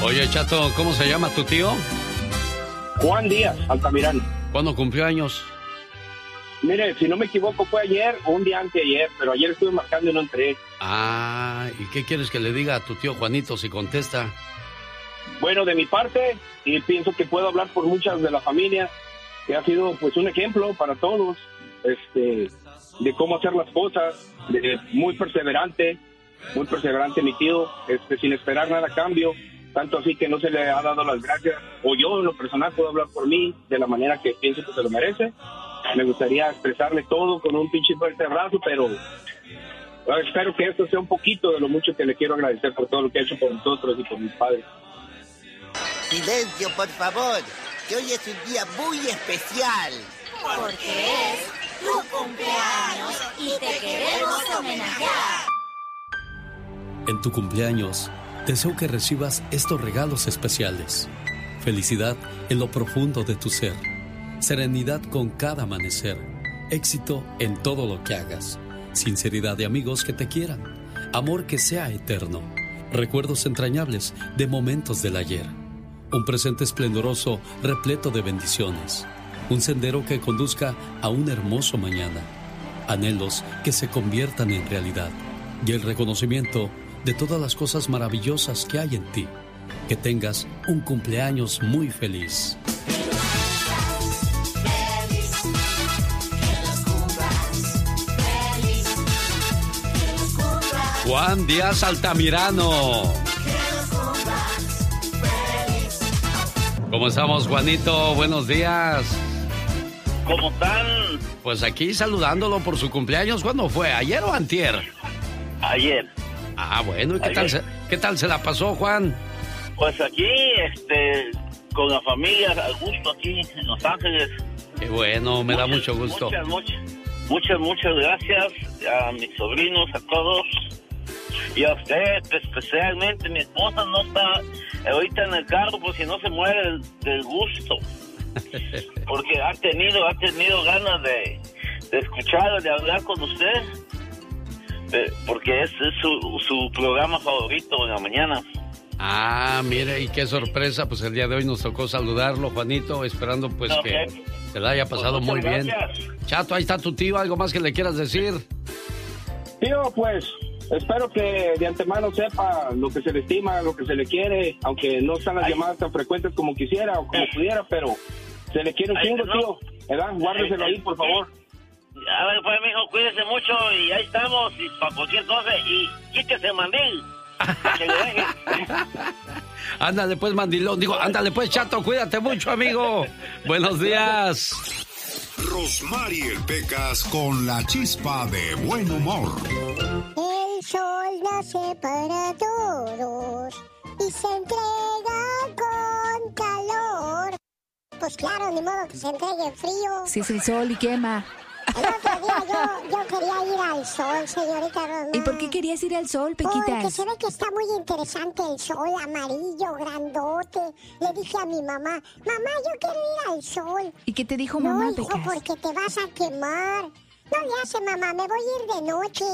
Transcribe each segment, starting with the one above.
Oye, Chato, ¿cómo se llama tu tío? Juan Díaz Altamirano. ¿Cuándo cumplió años? Mire, si no me equivoco fue ayer o un día anteayer, pero ayer estuve marcando y no entré. Ah, ¿y qué quieres que le diga a tu tío Juanito si contesta? Bueno, de mi parte, y pienso que puedo hablar por muchas de la familia, que ha sido pues un ejemplo para todos, de cómo hacer las cosas, muy perseverante mi tío, sin esperar nada a cambio, tanto así que no se le ha dado las gracias, o yo en lo personal puedo hablar por mí de la manera que pienso que se lo merece. Me gustaría expresarle todo con un pinche fuerte abrazo, pero espero que esto sea un poquito de lo mucho que le quiero agradecer por todo lo que ha hecho por nosotros y por mis padres. Silencio, por favor, que hoy es un día muy especial. Porque es tu cumpleaños y te queremos homenajear. En tu cumpleaños, deseo que recibas estos regalos especiales. Felicidad en lo profundo de tu ser. Serenidad con cada amanecer. Éxito en todo lo que hagas. Sinceridad de amigos que te quieran. Amor que sea eterno. Recuerdos entrañables de momentos del ayer. Un presente esplendoroso repleto de bendiciones. Un sendero que conduzca a un hermoso mañana. Anhelos que se conviertan en realidad. Y el reconocimiento de todas las cosas maravillosas que hay en ti. Que tengas un cumpleaños muy feliz. Juan Díaz Altamirano. ¿Cómo estamos, Juanito? Buenos días. ¿Cómo están? Pues aquí saludándolo por su cumpleaños. ¿Cuándo fue? ¿Ayer o antier? Ayer. Ah, bueno. ¿Y qué tal se la pasó, Juan? Pues aquí, con la familia, a gusto aquí en Los Ángeles. Qué bueno, me da mucho gusto. Muchas gracias a mis sobrinos, a todos. Y a usted, especialmente. Mi esposa no está ahorita en el carro, pues si no se muere del gusto. Porque ha tenido ganas de escuchar, de hablar con usted. Porque es su programa favorito en la mañana. Ah, mire, y qué sorpresa, pues el día de hoy nos tocó saludarlo, Juanito, esperando pues que se la haya pasado muy bien. Chato, ahí está tu tío, ¿algo más que le quieras decir? Tío, pues, espero que de antemano sepa lo que se le estima, lo que se le quiere, aunque no están las llamadas tan frecuentes como quisiera o como pudiera, pero se le quiere un chingo, tío, ¿verdad? Guárdeselo ahí, por favor. A ver, pues, mijo, cuídese mucho y ahí estamos, y para cualquier cosa, y quítese el mandil. Que le deje. Ándale pues, mandilón. Digo, ándale pues, Chato, cuídate mucho, amigo. Buenos días. Rosmarie Pecas con la chispa de buen humor. El sol nace para todos y se entrega con calor. Pues claro, ni modo que se entregue en frío. Si es el sol y quema. El otro día yo quería ir al sol, señorita Rosmar. ¿Y por qué querías ir al sol, Pequitas? Porque se ve que está muy interesante el sol, amarillo, grandote. Le dije a mi mamá, yo quiero ir al sol. ¿Y qué te dijo mamá, Pecas? No, hijo, porque te vas a quemar. No le hace, mamá, me voy a ir de noche.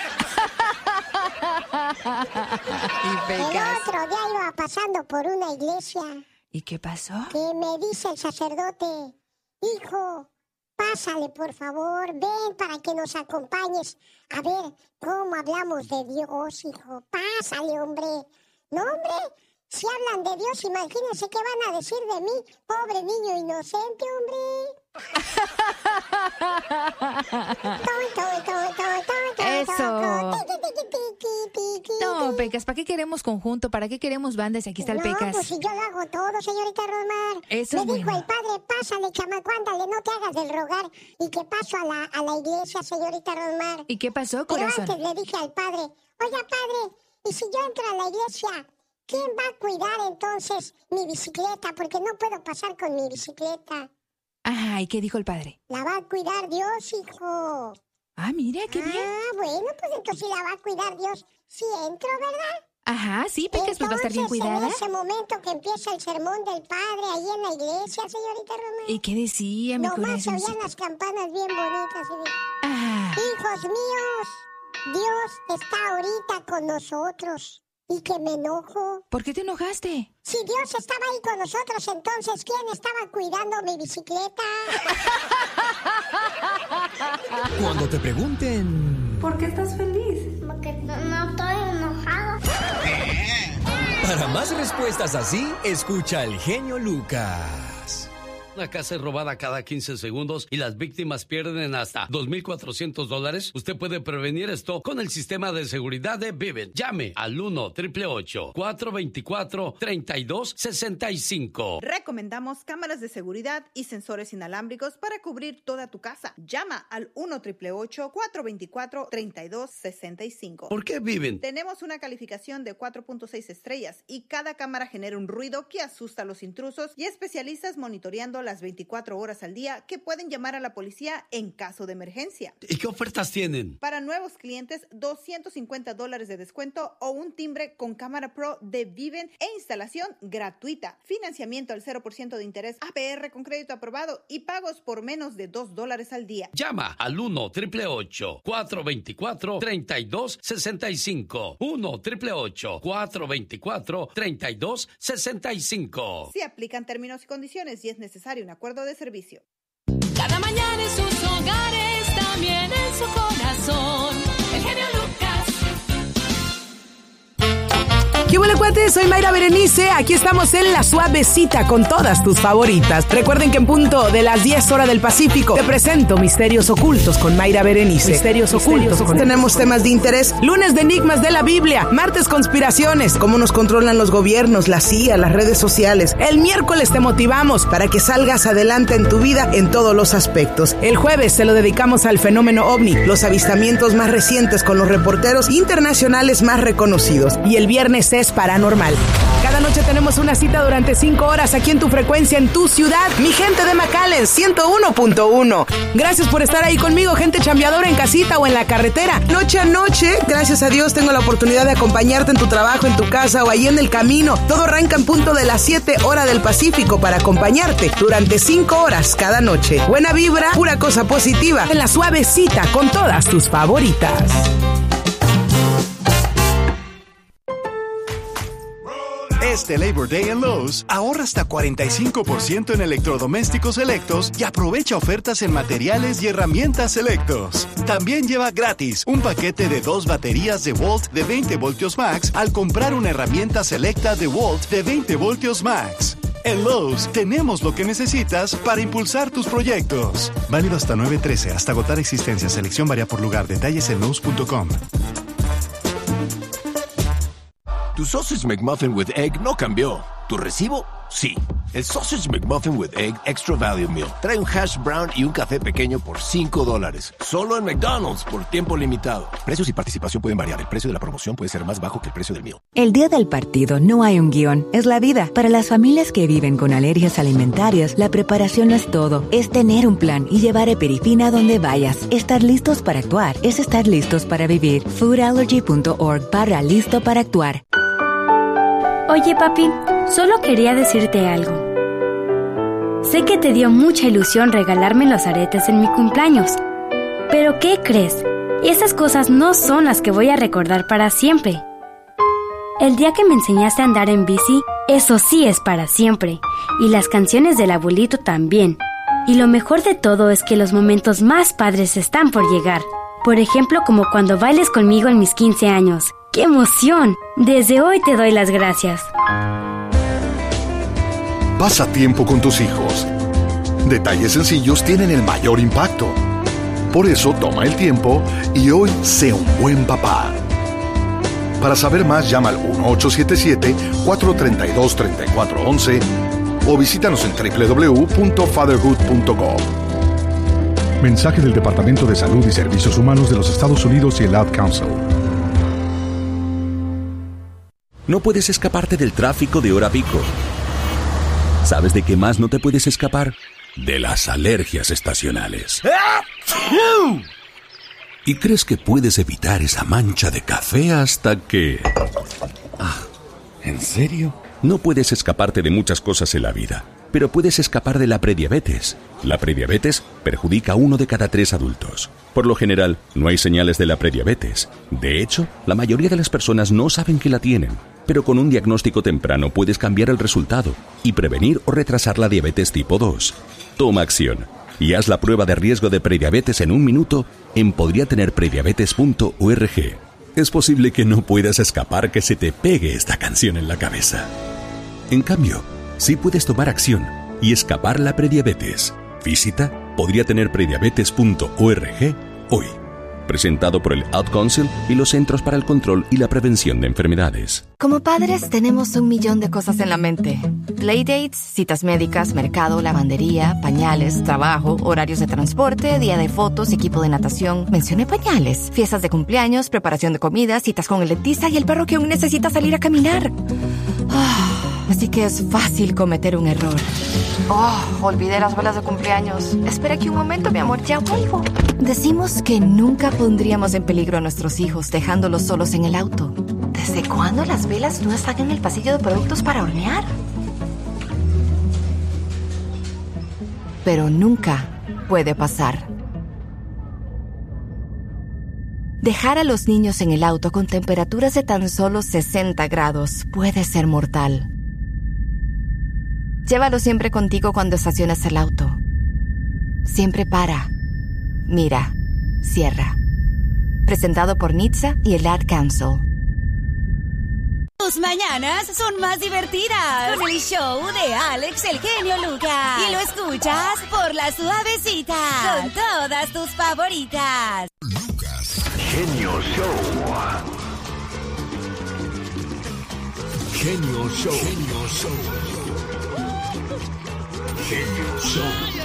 El otro día iba pasando por una iglesia. ¿Y qué pasó? Que me dice el sacerdote, hijo, pásale, por favor, ven para que nos acompañes. A ver, ¿cómo hablamos de Dios, hijo? Pásale, hombre. No, hombre, si hablan de Dios, imagínense qué van a decir de mí. Pobre niño inocente, hombre. Eso. No, Pecas, ¿para qué queremos conjunto? ¿Para qué queremos bandas? Aquí está el Pecas. No, pues si yo lo hago todo, señorita Rosmar. Eso me es dijo el padre, pásale, chamaco, ándale, no te hagas del rogar. ¿Y qué pasó a la iglesia, señorita Rosmar? ¿Y qué pasó, corazón? Pero antes le dije al padre, oiga, padre, ¿y si yo entro a la iglesia, quién va a cuidar entonces mi bicicleta? Porque no puedo pasar con mi bicicleta. Ajá, ¿y qué dijo el padre? La va a cuidar Dios, hijo. Ah, mira, qué bien. Ah, bueno, pues entonces la va a cuidar Dios. Si entro, ¿verdad? Ajá, sí, Pecas, pues va a estar bien cuidada. En ese momento que empieza el sermón del padre ahí en la iglesia, señorita Romero. ¿Y qué decía, mi corazón? Nomás se oían las campanas bien bonitas. Ah. Hijos míos, Dios está ahorita con nosotros. y que me enojo. ¿Por qué te enojaste? Si Dios estaba ahí con nosotros, entonces, ¿quién estaba cuidando mi bicicleta? Cuando te pregunten... ¿Por qué estás feliz? Porque no estoy enojado. Para más respuestas así, escucha al genio Lucas. Una casa es robada cada 15 segundos y las víctimas pierden hasta $2,400. Usted puede prevenir esto con el sistema de seguridad de Vivint. Llame al 1-888-424-3265. Recomendamos cámaras de seguridad y sensores inalámbricos para cubrir toda tu casa. Llama al 1-888-424-3265. ¿Por qué Vivint? Tenemos una calificación de 4.6 estrellas y cada cámara genera un ruido que asusta a los intrusos y especialistas monitoreando las 24 horas al día que pueden llamar a la policía en caso de emergencia. ¿Y qué ofertas tienen? Para nuevos clientes, $250 de descuento o un timbre con cámara pro de Vivint e instalación gratuita. Financiamiento al 0% de interés, APR con crédito aprobado y pagos por menos de $2 al día. Llama al 1-888-424-3265. 1-888-424-3265. Se aplican términos y condiciones y es necesario un acuerdo de servicio. Cada mañana en sus hogares, también en su corazón. El genio Lucas. ¿Qué huele, cuates? Soy Mayra Berenice. Aquí estamos en La Suavecita con todas tus favoritas. Recuerden que en punto de las 10 horas del Pacífico te presento Misterios Ocultos con Mayra Berenice. Misterios Ocultos. Tenemos temas de interés. Lunes de Enigmas de la Biblia. Martes Conspiraciones. Cómo nos controlan los gobiernos, la CIA, las redes sociales. El miércoles te motivamos para que salgas adelante en tu vida en todos los aspectos. El jueves se lo dedicamos al fenómeno OVNI. Los avistamientos más recientes con los reporteros internacionales más reconocidos. Y el viernes es paranormal. Cada noche tenemos una cita durante 5 horas aquí en tu frecuencia, en tu ciudad. Mi gente de McAllen, 101.1. Gracias por estar ahí conmigo, gente chambeadora en casita o en la carretera. Noche a noche, gracias a Dios, tengo la oportunidad de acompañarte en tu trabajo, en tu casa o ahí en el camino. Todo arranca en punto de las 7 horas del Pacífico para acompañarte durante 5 horas cada noche. Buena vibra, pura cosa positiva. En La Suavecita con todas tus favoritas. Este Labor Day en Lowe's, ahorra hasta 45% en electrodomésticos selectos y aprovecha ofertas en materiales y herramientas selectos. También lleva gratis un paquete de 2 baterías de Volt de 20 voltios max al comprar una herramienta selecta de Volt de 20 voltios max. En Lowe's tenemos lo que necesitas para impulsar tus proyectos. Válido hasta 9/13, hasta agotar existencia. Selección varía por lugar. Detalles en Lowe's.com. Tu Sausage McMuffin with Egg no cambió. ¿Tu recibo? Sí. El Sausage McMuffin with Egg Extra Value Meal trae un hash brown y un café pequeño por $5. Solo en McDonald's por tiempo limitado. Precios y participación pueden variar. El precio de la promoción puede ser más bajo que el precio del meal. El día del partido no hay un guión, es la vida. Para las familias que viven con alergias alimentarias, la preparación no es todo. Es tener un plan y llevar Eperifina a donde vayas. Estar listos para actuar es estar listos para vivir. foodallergy.org/listo para actuar. Oye, papi, solo quería decirte algo. Sé que te dio mucha ilusión regalarme los aretes en mi cumpleaños. Pero ¿qué crees? Esas cosas no son las que voy a recordar para siempre. El día que me enseñaste a andar en bici, eso sí es para siempre. Y las canciones del abuelito también. Y lo mejor de todo es que los momentos más padres están por llegar. Por ejemplo, como cuando bailes conmigo en mis 15 años. ¡Qué emoción! Desde hoy te doy las gracias. Pasa tiempo con tus hijos. Detalles sencillos tienen el mayor impacto. Por eso toma el tiempo y hoy sé un buen papá. Para saber más, llama al 1-877-432-3411 o visítanos en www.fatherhood.com. Mensaje del Departamento de Salud y Servicios Humanos de los Estados Unidos y el Ad Council. No puedes escaparte del tráfico de hora pico. ¿Sabes de qué más no te puedes escapar? De las alergias estacionales. Y crees que puedes evitar esa mancha de café hasta que... ¿En serio? No puedes escaparte de muchas cosas en la vida, pero puedes escapar de la prediabetes, La prediabetes perjudica a 1 de cada 3 adultos. Por lo general, no hay señales de la prediabetes. De hecho, la mayoría de las personas no saben que la tienen. Pero con un diagnóstico temprano puedes cambiar el resultado y prevenir o retrasar la diabetes tipo 2. Toma acción y haz la prueba de riesgo de prediabetes en 1 minuto en podriatenerprediabetes.org. Es posible que no puedas escapar que se te pegue esta canción en la cabeza. En cambio, sí puedes tomar acción y escapar la prediabetes. Visita podriatenerprediabetes.org hoy. Presentado por el Ad Council y los Centros para el Control y la Prevención de Enfermedades. Como padres tenemos 1.000.000 de cosas en la mente. Playdates, citas médicas, mercado, lavandería, pañales, trabajo, horarios de transporte, día de fotos, equipo de natación. Mencioné pañales. Fiestas de cumpleaños, preparación de comida, citas con el dentista y el perro que aún necesita salir a caminar. Así que es fácil cometer un error. Olvidé las velas de cumpleaños. Espera aquí un momento, mi amor, ya vuelvo. Decimos que nunca pondríamos en peligro a nuestros hijos dejándolos solos en el auto. ¿Desde cuándo las velas no están en el pasillo de productos para hornear? Pero nunca puede pasar. Dejar a los niños en el auto con temperaturas de tan solo 60 grados puede ser mortal. Llévalo siempre contigo cuando estaciones el auto. Siempre para, mira, cierra. Presentado por NHTSA y el Ad Council. Tus mañanas son más divertidas con el show de Alex el Genio Lucas. Y lo escuchas por La Suavecita con todas tus favoritas. Genio Show. Genio Show. Genio Show. Genio Show.